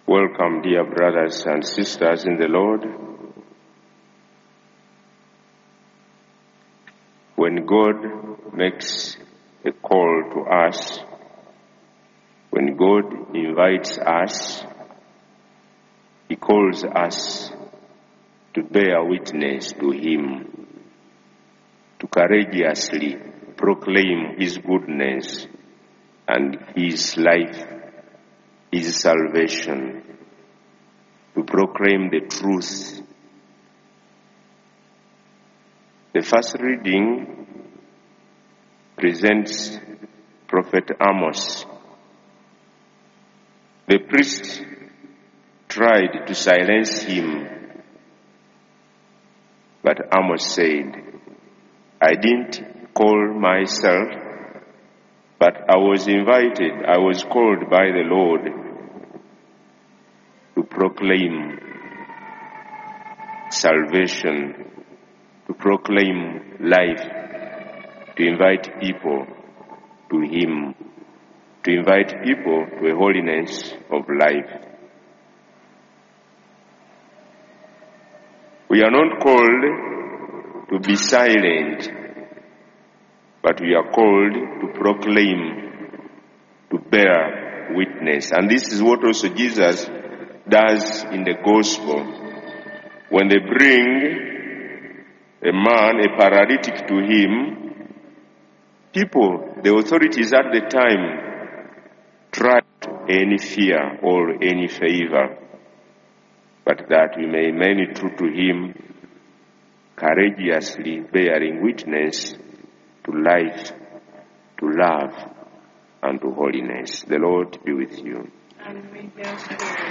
Welcome, dear brothers and sisters in the Lord. When God makes a call to us, when God invites us, He calls us to bear witness to Him, to courageously proclaim His goodness and His life, His salvation, to proclaim the truth. The first reading presents Prophet Amos. The priest tried to silence him, but Amos said, "I didn't call myself, but I was invited, I was called by the Lord to proclaim salvation, to proclaim life, to invite people to Him, to invite people to a holiness of life." We are not called to be silent, but we are called to proclaim, to bear witness. And this is what also Jesus does in the gospel. When they bring a man, a paralytic to Him, people, the authorities at the time, tried any fear or any favor, but that we may remain true to Him, courageously bearing witness to life, to love, and to holiness. The Lord be with you. And with your spirit.